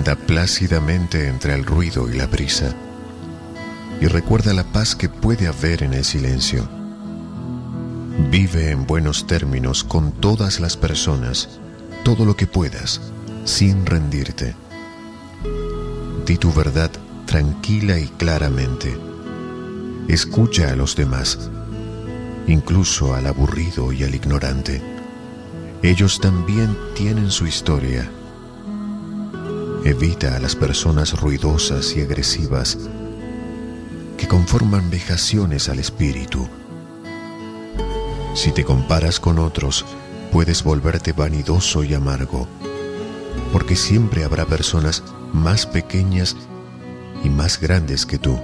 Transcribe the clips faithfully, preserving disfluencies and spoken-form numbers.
Anda plácidamente entre el ruido y la brisa, y recuerda la paz que puede haber en el silencio. Vive en buenos términos con todas las personas, todo lo que puedas, sin rendirte. Di tu verdad tranquila y claramente. Escucha a los demás, incluso al aburrido y al ignorante. Ellos también tienen su historia. Evita a las personas ruidosas y agresivas que conforman vejaciones al espíritu. Si te comparas con otros, puedes volverte vanidoso y amargo, porque siempre habrá personas más pequeñas y más grandes que tú.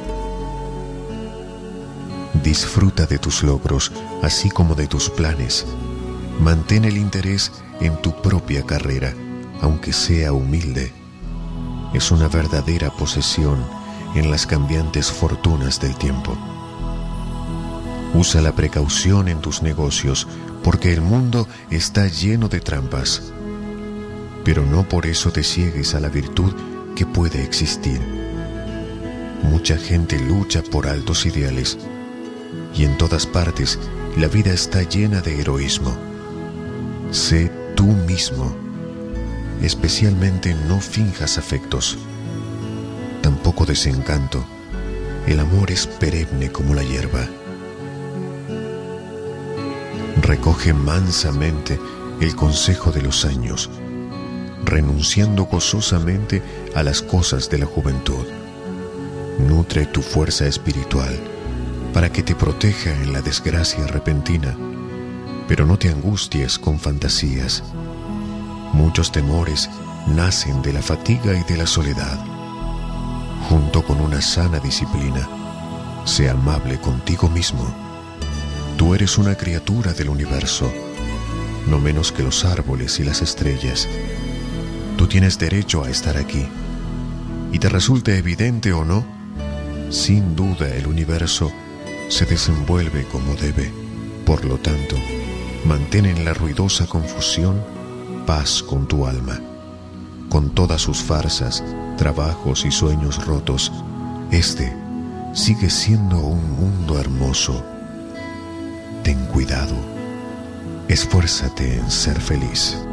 Disfruta de tus logros, así como de tus planes. Mantén el interés en tu propia carrera, aunque sea humilde. Es una verdadera posesión en las cambiantes fortunas del tiempo. Usa la precaución en tus negocios, porque el mundo está lleno de trampas. Pero no por eso te ciegues a la virtud que puede existir. Mucha gente lucha por altos ideales, y en todas partes la vida está llena de heroísmo. Sé tú mismo. Especialmente no finjas afectos, tampoco desencanto. El amor es perenne como la hierba. Recoge mansamente el consejo de los años, renunciando gozosamente a las cosas de la juventud. Nutre tu fuerza espiritual para que te proteja en la desgracia repentina, pero no te angusties con fantasías. Muchos temores nacen de la fatiga y de la soledad. Junto con una sana disciplina, sé amable contigo mismo. Tú eres una criatura del universo, no menos que los árboles y las estrellas. Tú tienes derecho a estar aquí. Y te resulte evidente o no, sin duda el universo se desenvuelve como debe. Por lo tanto, mantén en la ruidosa confusión paz con tu alma. Con todas sus farsas, trabajos y sueños rotos, este sigue siendo un mundo hermoso. Ten cuidado. Esfuérzate en ser feliz.